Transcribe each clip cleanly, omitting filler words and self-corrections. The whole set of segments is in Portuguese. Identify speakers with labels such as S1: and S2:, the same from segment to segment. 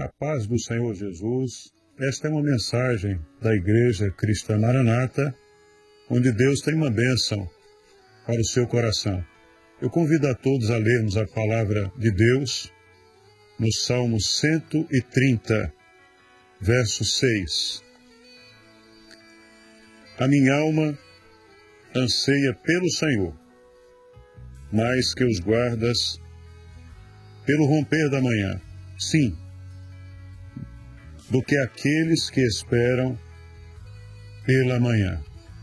S1: A paz do Senhor Jesus. Esta é uma mensagem da Igreja Cristã Maranata, onde Deus tem uma bênção para o seu coração. Eu convido a todos a lermos a palavra de Deus no Salmo 130, verso 6. A minha alma anseia pelo Senhor, mais que os guardas pelo romper da manhã. Sim, do que aqueles que esperam pela manhã.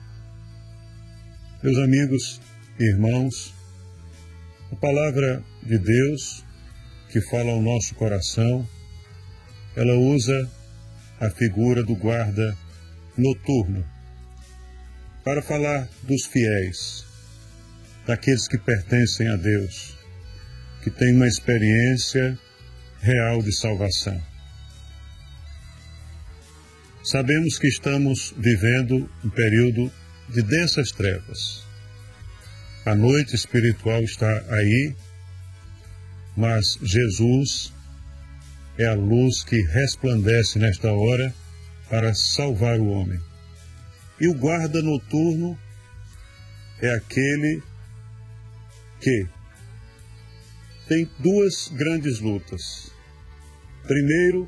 S1: Meus amigos e irmãos, a palavra de Deus que fala ao nosso coração, ela usa a figura do guarda noturno para falar dos fiéis, daqueles que pertencem a Deus, que têm uma experiência real de salvação. Sabemos que estamos vivendo um período de densas trevas. A noite espiritual está aí, mas Jesus é a luz que resplandece nesta hora para salvar o homem. E o guarda noturno é aquele que tem duas grandes lutas. Primeiro,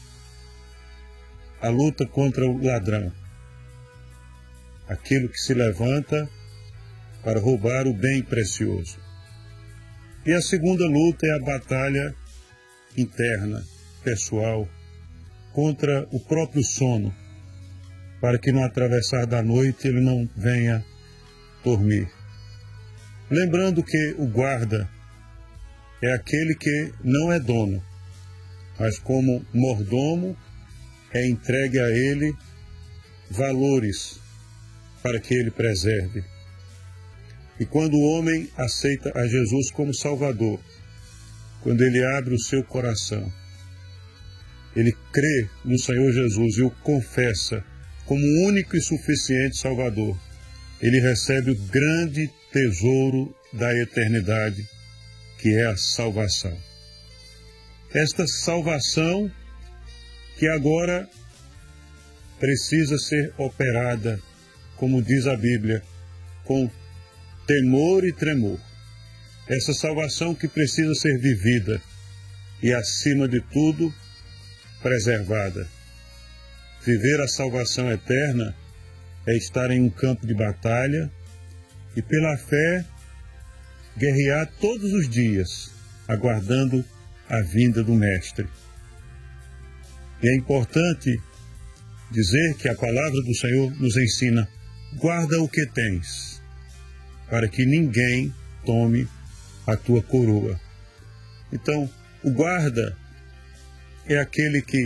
S1: a luta contra o ladrão, aquilo que se levanta para roubar o bem precioso. E a segunda luta é a batalha interna, pessoal, contra o próprio sono, para que no atravessar da noite ele não venha dormir. Lembrando que o guarda é aquele que não é dono, mas como mordomo é entregue a ele valores para que ele preserve. E quando o homem aceita a Jesus como Salvador, quando ele abre o seu coração, ele crê no Senhor Jesus e o confessa como único e suficiente Salvador, ele recebe o grande tesouro da eternidade, que é a salvação. Esta salvação que agora precisa ser operada, como diz a Bíblia, com temor e tremor. Essa salvação que precisa ser vivida e, acima de tudo, preservada. Viver a salvação eterna é estar em um campo de batalha e, pela fé, guerrear todos os dias, aguardando a vinda do Mestre. E é importante dizer que a palavra do Senhor nos ensina: guarda o que tens, para que ninguém tome a tua coroa. Então, o guarda é aquele que